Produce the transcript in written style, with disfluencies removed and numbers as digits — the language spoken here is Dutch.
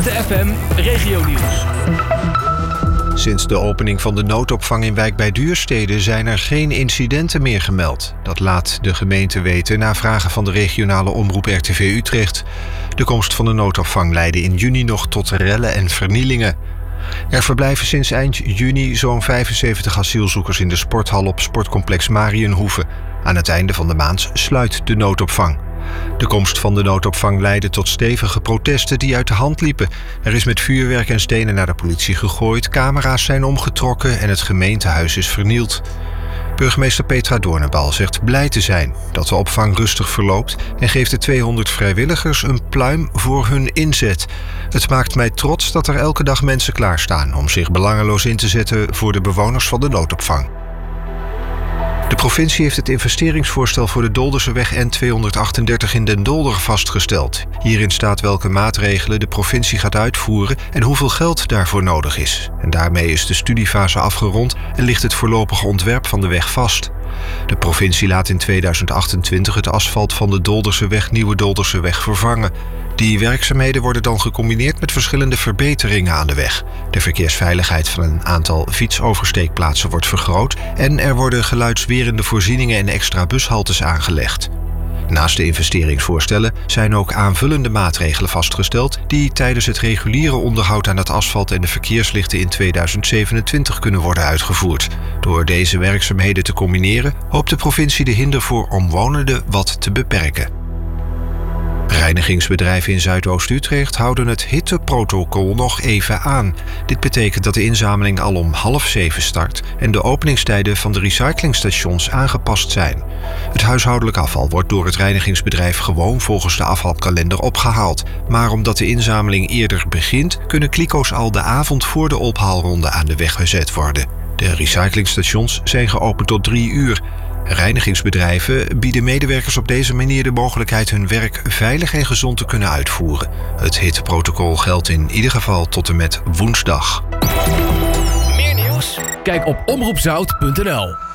ZFM Regionieuws. Sinds de opening van de noodopvang in Wijk bij Duurstede zijn er geen incidenten meer gemeld. Dat laat de gemeente weten na vragen van de regionale omroep RTV Utrecht. De komst van de noodopvang leidde in juni nog tot rellen en vernielingen. Er verblijven sinds eind juni zo'n 75 asielzoekers in de sporthal op sportcomplex Mariënhoeve. Aan het einde van de maand sluit de noodopvang. De komst van de noodopvang leidde tot stevige protesten die uit de hand liepen. Er is met vuurwerk en stenen naar de politie gegooid, camera's zijn omgetrokken en het gemeentehuis is vernield. Burgemeester Petra Doornenbal zegt blij te zijn dat de opvang rustig verloopt en geeft de 200 vrijwilligers een pluim voor hun inzet. Het maakt mij trots dat er elke dag mensen klaarstaan om zich belangeloos in te zetten voor de bewoners van de noodopvang. De provincie heeft het investeringsvoorstel voor de Dolderseweg N238 in Den Dolder vastgesteld. Hierin staat welke maatregelen de provincie gaat uitvoeren en hoeveel geld daarvoor nodig is. En daarmee is de studiefase afgerond en ligt het voorlopige ontwerp van de weg vast. De provincie laat in 2028 het asfalt van de Dolderseweg Nieuwe Dolderseweg vervangen. Die werkzaamheden worden dan gecombineerd met verschillende verbeteringen aan de weg. De verkeersveiligheid van een aantal fietsoversteekplaatsen wordt vergroot en er worden geluidswerende voorzieningen en extra bushaltes aangelegd. Naast de investeringsvoorstellen zijn ook aanvullende maatregelen vastgesteld die tijdens het reguliere onderhoud aan het asfalt en de verkeerslichten in 2027 kunnen worden uitgevoerd. Door deze werkzaamheden te combineren hoopt de provincie de hinder voor omwonenden wat te beperken. Reinigingsbedrijven in Zuidoost-Utrecht houden het hitteprotocol nog even aan. Dit betekent dat de inzameling al om 6:30 start en de openingstijden van de recyclingstations aangepast zijn. Het huishoudelijk afval wordt door het reinigingsbedrijf gewoon volgens de afvalkalender opgehaald. Maar omdat de inzameling eerder begint, kunnen kliko's al de avond voor de ophaalronde aan de weg gezet worden. De recyclingstations zijn geopend tot 3 uur. Reinigingsbedrijven bieden medewerkers op deze manier de mogelijkheid hun werk veilig en gezond te kunnen uitvoeren. Het hitteprotocol geldt in ieder geval tot en met woensdag. Meer nieuws? Kijk op omroepzout.nl.